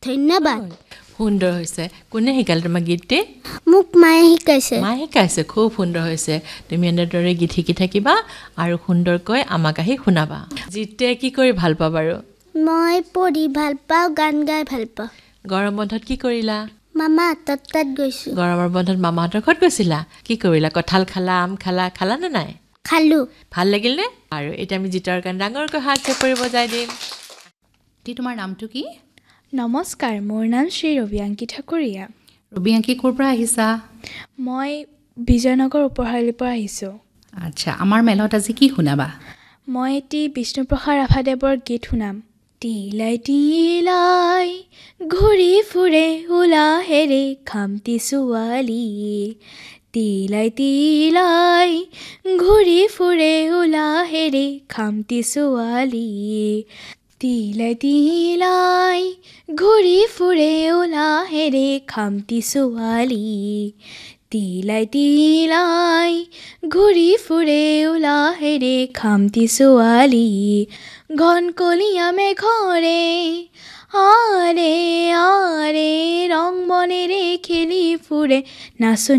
ধন্যবাদ। সুন্দৰ হৈছে। কোনে শিকালে তোমাক গীতটি? মোক মায়ে শিকাইছে। মায়ে শিকাইছে, খুব সুন্দৰ হৈছে। তুমি এনেদৰে গীত শিকি থাকিবা আৰু সুন্দৰকৈ আমাক আহি শুনাবা। জিতে কি কৰি ভাল পা বাৰু? মই পঢ়ি ভাল পাওঁ, গান গাই ভাল পাওঁ। গৰম বন্ধত কি কৰিলা? মামাহঁতৰ তাত গৈছোঁ। গৰমৰ বন্ধত মামাহঁতৰ ঘৰত গৈছিলা? কি কৰিলা? কঁঠাল খালা, আম খালা নে নাই? খালোঁ। ভাল লাগিল নে? আৰু এতিয়া আমি জিতৰ কাৰণে ডাঙৰকৈ হাত চেপৰি বজাই দিম। তোমাৰ নামটো কি? নমস্কাৰ, মোৰ নাম শ্ৰী ৰবিয়াংকী ঠাকুৰীয়া। ৰবিয়াংকী ক'ৰ পৰা আহিছা? মই বিজয়নগৰ উপহাৰীৰ পৰা আহিছোঁ। আচ্ছা, আমাৰ মেলত আজি কি শুনাবা? মই এটি বিষ্ণুপ্ৰসাদ ৰাভাদেৱৰ গীত শুনাম। তিলাই তিলাই ঘূৰি ফুৰে উলাহেৰে খামটি ছোৱালীয়ে, তিলাই তিলাই ঘূৰি ফুৰে উলাহেৰে খামটি ছোৱালীয়ে, তিলাই তিলাই ঘূৰি ফুৰে উলাহেৰে খামটি ছোৱালীয়ে, তিলাই তিলাই ঘূৰি ফুৰে উলাহেৰে খামটি ছোৱালীয়ে, ঘন কলীয়া মেঘৰে আৰে আৰে ৰং বনেৰে খেলি ফুৰে নাচনি